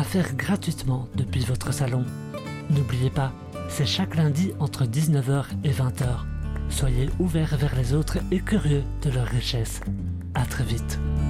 à faire gratuitement depuis votre salon. N'oubliez pas, c'est chaque lundi entre 19h et 20h. Soyez ouverts vers les autres et curieux de leur richesse. À très vite.